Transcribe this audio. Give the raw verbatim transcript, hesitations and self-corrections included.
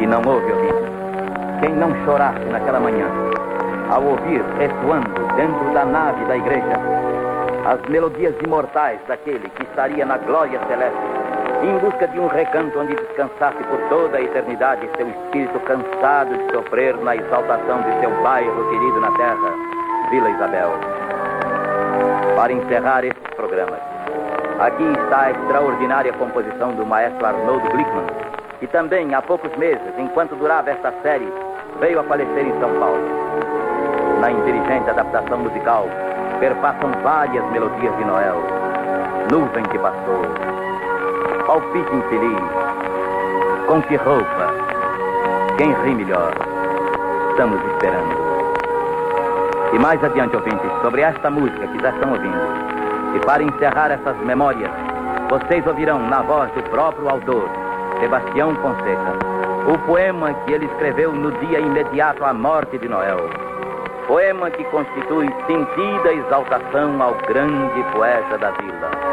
E não houve ouvido. Quem não chorasse naquela manhã, ao ouvir ressoando dentro da nave da igreja as melodias imortais daquele que estaria na glória celeste, em busca de um recanto onde descansasse por toda a eternidade seu espírito cansado de sofrer na exaltação de seu bairro querido na terra, Vila Isabel. Para encerrar estes programas, aqui está a extraordinária composição do maestro Arnoldo Glickman, que também há poucos meses, enquanto durava esta série, veio a falecer em São Paulo. Na inteligente adaptação musical, perpassam várias melodias de Noel. Nuvem que passou, palpite infeliz, com que roupa, quem ri melhor, estamos esperando. E mais adiante, ouvintes, sobre esta música que já estão ouvindo, e para encerrar essas memórias, vocês ouvirão na voz do próprio autor, Sebastião Fonseca, o poema que ele escreveu no dia imediato à morte de Noel. Poema que constitui sentida exaltação ao grande poeta da vila.